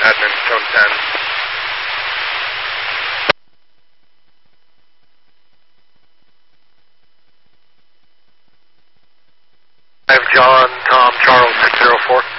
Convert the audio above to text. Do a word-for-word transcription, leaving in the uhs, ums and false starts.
admin, tone ten. I have John, Tom, Charles, six zero four.